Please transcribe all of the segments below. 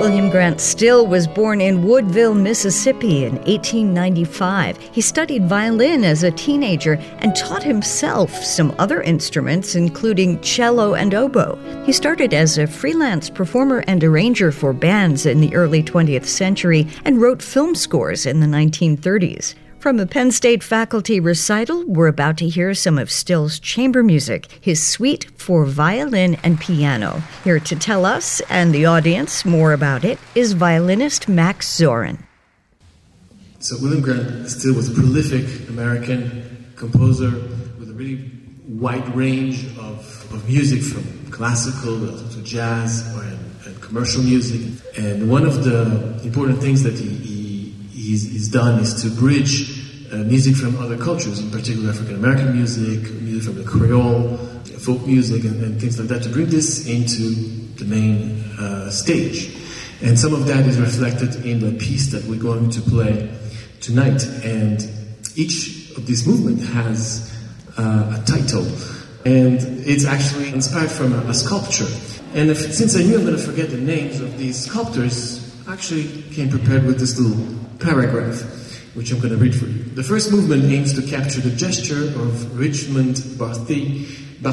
William Grant Still was born in Woodville, Mississippi in 1895. He studied violin as a teenager and taught himself some other instruments, including cello and oboe. He started as a freelance performer and arranger for bands in the early 20th century and wrote film scores in the 1930s. From a Penn State faculty recital, we're about to hear some of Still's chamber music, his suite for violin and piano. Here to tell us and the audience more about it is violinist Max Zorin. So William Grant Still was a prolific American composer with a really wide range of music, from classical to jazz and commercial music. And one of the important things that he's done is to bridge music from other cultures, in particular African American music from the Creole, folk music, and things like that, to bring this into the main stage. And some of that is reflected in the piece that we're going to play tonight. And each of these movements has a title, and it's actually inspired from a sculpture. And since I knew I'm going to forget the names of these sculptors, I actually came prepared with this little paragraph, which I'm going to read for you. The first movement aims to capture the gesture of Richmond Barthé,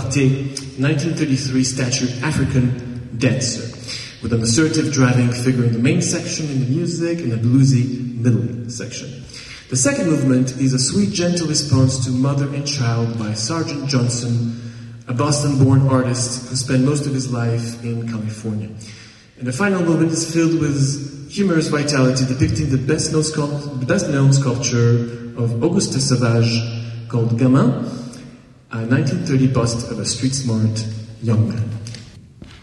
1933 stature African dancer, with an assertive driving figure in the main section in the music and a bluesy middle section. The second movement is a sweet, gentle response to Mother and Child by Sergeant Johnson, a Boston-born artist who spent most of his life in California. And the final movement is filled with humorous vitality, depicting the best-known sculpture of Auguste Sauvage called Gamin, a 1930 bust of a street-smart young man.